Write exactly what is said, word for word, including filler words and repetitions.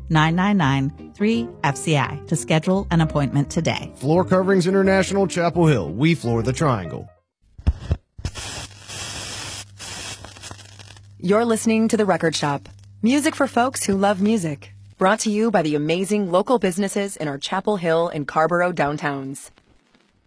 nine nine nine, three F C I to schedule an appointment today. Floor Coverings International, Chapel Hill. We floor the triangle. You're listening to The Record Shop. Music for folks who love music. Brought to you by the amazing local businesses in our Chapel Hill and Carborough downtowns.